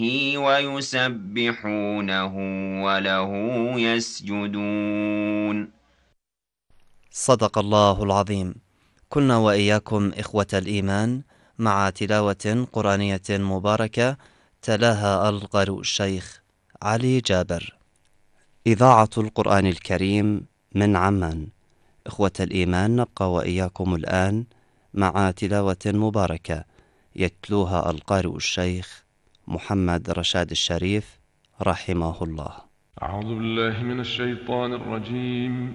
ويسبحونه وله يسجدون. صدق الله العظيم. كنا وإياكم إخوة الإيمان مع تلاوة قرآنية مباركة تلاها القارئ الشيخ علي جابر. إذاعة القرآن الكريم من عمان. إخوة الإيمان، نبقى وإياكم الآن مع تلاوة مباركة يتلوها القارئ الشيخ محمد رشاد الشريف رحمه الله. أعوذ بالله من الشيطان الرجيم.